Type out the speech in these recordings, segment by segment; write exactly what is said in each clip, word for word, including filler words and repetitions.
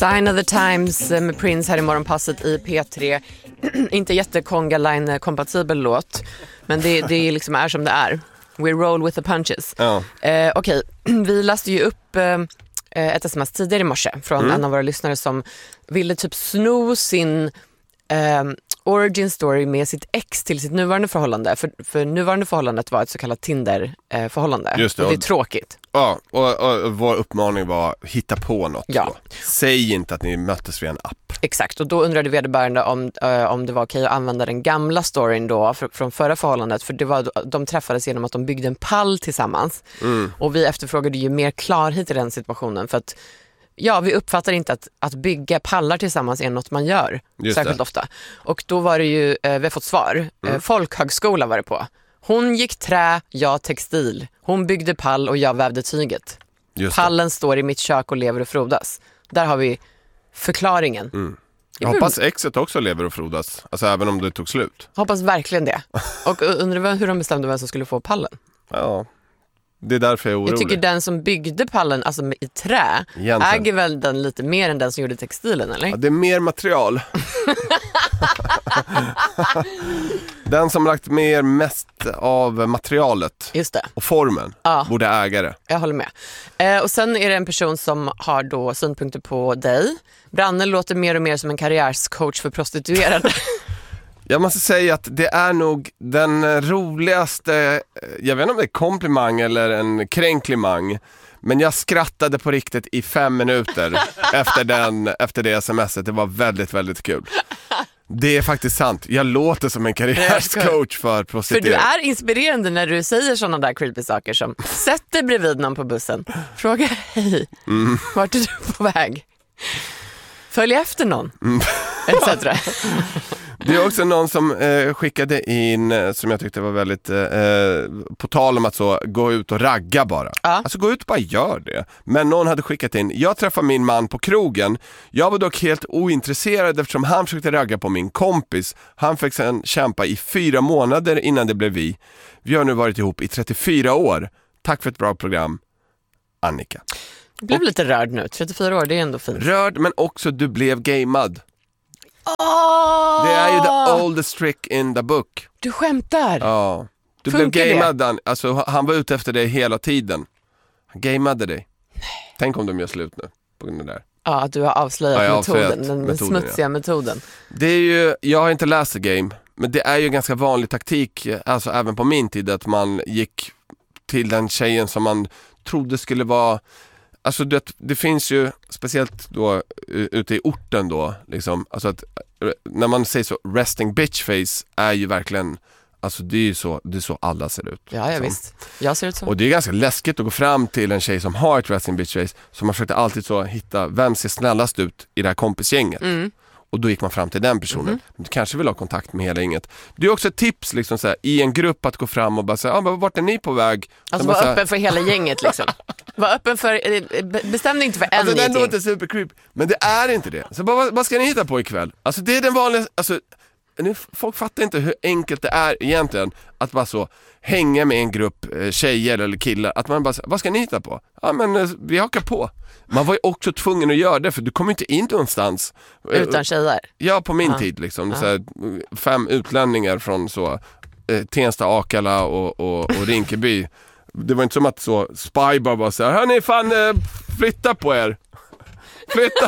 Sign of the Times med Prince här i morgonpasset i P tre. Inte jätte-Conga Line-kompatibel låt, men det, det liksom är som det är. We roll with the punches. Ja. Eh, Okej, okay. Vi läste ju upp eh, ett sms tidigare i morse från mm. en av våra lyssnare som ville typ sno sin eh, origin story med sitt ex till sitt nuvarande förhållande. För, för nuvarande förhållandet var ett så kallat Tinder-förhållande. Just det, och det är och, tråkigt. Ja, och, och, och vår uppmaning var hitta på något. Ja. Då. Säg inte att ni möttes via en app. Exakt, och då undrade vederbörande om, uh, om det var okej att använda den gamla storyn då för, från förra förhållandet. För det var, de träffades genom att de byggde en pall tillsammans. Mm. Och vi efterfrågade ju mer klarhet i den situationen. För att ja, vi uppfattar inte att, att bygga pallar tillsammans är något man gör. Just särskilt det. ofta. Och då var det ju, uh, vi har fått svar. Mm. Uh, folkhögskola var det på. Hon gick trä, jag textil. Hon byggde pall och jag vävde tyget. Just Pallen det. Står i mitt kök och lever och frodas. Där har vi förklaringen. Mm. Jag hoppas exet också lever och frodas. Alltså även om det tog slut. Hoppas verkligen det. Och undrar hur de bestämde vem som skulle få pallen. Ja, det är därför jag är orolig. Jag tycker den som byggde pallen, alltså i trä, egentligen äger väl den lite mer än den som gjorde textilen, eller? Ja, det är mer material. Den som lagt mer mest av materialet. Just det. Och formen ja. Borde äga det. Jag håller med. Eh, och sen är det en person som har då synpunkter på dig. Branne låter mer och mer som en karriärscoach för prostituerade. Jag måste säga att det är nog den roligaste, jag vet inte om det är komplimang eller en kränklimang, men jag skrattade på riktigt i fem minuter efter, den, efter det smset. Det var väldigt, väldigt kul. Det är faktiskt sant. Jag låter som en karriärscoach för prostituerade. För du är inspirerande när du säger sådana där creepy saker som sätt dig bredvid någon på bussen. Fråga hej, mm. vart är du på väg? Följ efter någon. Mm. et cetera. Det är också någon som eh, skickade in eh, som jag tyckte var väldigt eh, på tal om att så gå ut och ragga bara. Ja. Alltså gå ut och bara gör det. Men någon hade skickat in, jag träffade min man på krogen. Jag var dock helt ointresserad eftersom han försökte ragga på min kompis. Han fick sedan kämpa i fyra månader innan det blev vi. Vi har nu varit ihop i trettiofyra år. Tack för ett bra program, Annika. Jag blev och, lite rörd nu, trettiofyra år, det är ändå fint. Rörd, men också du blev gamad. Oh! Det är ju the oldest trick in the book. Du skämtar? Ja. Du Funkar blev gamad, alltså han var ute efter dig hela tiden. Han gamade dig. Nej. Tänk om de gör slut nu på grund av det där. Ja, att du har avslöjat, ja, metoden, avslöjat den metoden, smutsiga ja. metoden. Det är ju, jag har inte läst The Game, men det är ju ganska vanlig taktik, alltså även på min tid, att man gick till den tjejen som man trodde skulle vara. Alltså det, det finns ju speciellt då ute i orten då liksom, alltså att när man säger så resting bitch face är ju verkligen, alltså det är ju så, det är så alla ser ut. Ja, ja liksom. visst. Jag ser ut så. Och det är ganska läskigt att gå fram till en tjej som har ett resting bitch face, så man försökte alltid så hitta vem ser snällast ut i det här kompisgänget. Mm. Och då gick man fram till den personen. Mm. Du kanske vill ha kontakt med hela inget. Det är också ett tips liksom, så här, i en grupp att gå fram och bara säga, ah, men vart är ni på väg? Alltså vara öppen för hela gänget liksom. Var öppen för, bestäm dig inte för en alltså, meeting. Det låter super creep, men det är inte det. Så bara, vad, vad ska ni hitta på ikväll? Alltså det är den vanliga, alltså nu, folk fattar inte hur enkelt det är egentligen att bara så hänga med en grupp eh, tjejer eller killar. Att man bara, vad ska ni hitta på? Ja men eh, vi hakar på. Man var ju också tvungen att göra det, för du kommer inte in någonstans utan tjejer. Ja, på min ja. tid liksom. Ja. Så här, fem utlänningar från så eh, Tensta, Akalla och, och, och Rinkeby. Det var inte som att så Spy bara var så här, hörni fan eh, flytta på er. Flytta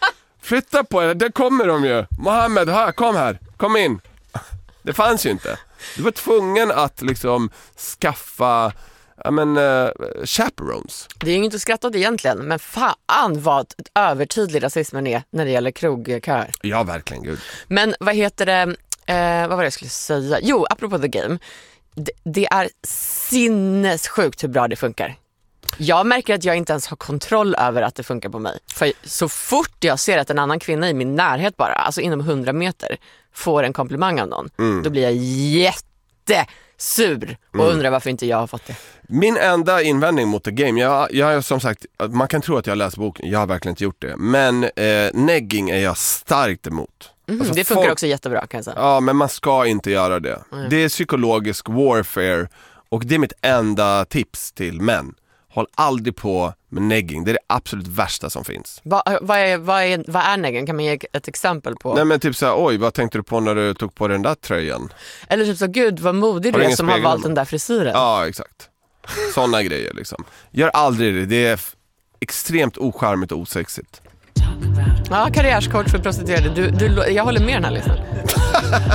Flytta på er, där kommer de ju. Mohammed, här, kom här, kom in. Det fanns ju inte. Du var tvungen att liksom skaffa, ja men, uh, chaperones. Det är ju inte skrattat egentligen, men fan vad övertydlig rasismen är när det gäller krogkör. Ja, verkligen, gud. Men vad heter det, eh, vad var det jag skulle säga? Jo, apropå The Game. Det, det är sinnessjukt hur bra det funkar. Jag märker att jag inte ens har kontroll över att det funkar på mig. För så fort jag ser att en annan kvinna i min närhet bara, alltså inom hundra meter, får en komplimang av någon, mm. då blir jag jättesur och mm. undrar varför inte jag har fått det. Min enda invändning mot The Game, jag, jag har som sagt, man kan tro att jag har läst boken, jag har verkligen inte gjort det. Men eh, negging är jag starkt emot. Mm, alltså, det funkar folk, också jättebra kan jag säga. Ja, men man ska inte göra det. Mm. Det är psykologisk warfare och det är mitt enda tips till män. Håll aldrig på Men negging, det är det absolut värsta som finns. Va, vad, är, vad, är, vad är negging? Kan man ge ett exempel på? Nej men typ såhär, oj vad tänkte du på när du tog på den där tröjan? Eller typ så, gud vad modig Har du du är ingen som har spegel valt hemma? den där frisyren. Ja, exakt. Sådana grejer liksom. Gör aldrig det, det är f- extremt ocharmigt och osexigt. Ja, karriärscoach för prostituerade. Du, du, jag håller med den här listan.